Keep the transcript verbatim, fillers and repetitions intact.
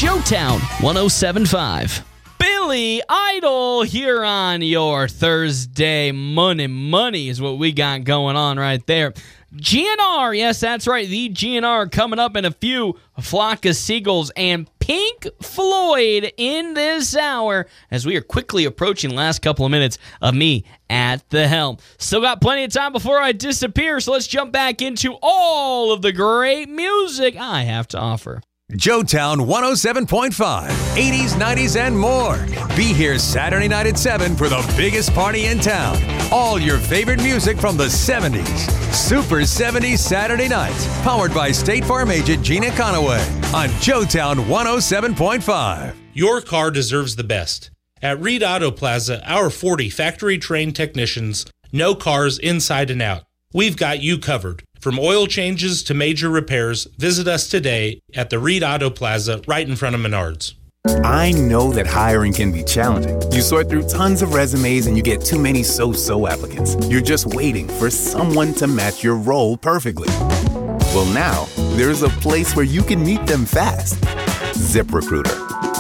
Joetown one oh seven point five. Billy Idol here on your Thursday Money Money is what we got going on right there. G N R, yes, that's right, the G N R coming up in a few. A Flock of Seagulls and Pink Floyd in this hour as we are quickly approaching the last couple of minutes of me at the helm. Still got plenty of time before I disappear, so let's jump back into all of the great music I have to offer. Joetown one oh seven point five, eighties, nineties, and more. Be here Saturday night at seven for the biggest party in town. All your favorite music from the seventies. Super seventies Saturday nights. Powered by State Farm agent Gina Conaway on Joetown one oh seven point five. Your car deserves the best. At Reed Auto Plaza, our forty factory-trained technicians know cars inside and out. We've got you covered. From oil changes to major repairs, visit us today at the Reed Auto Plaza right in front of Menards. I know that hiring can be challenging. You sort through tons of resumes and you get too many so-so applicants. You're just waiting for someone to match your role perfectly. Well, now, there's a place where you can meet them fast. ZipRecruiter.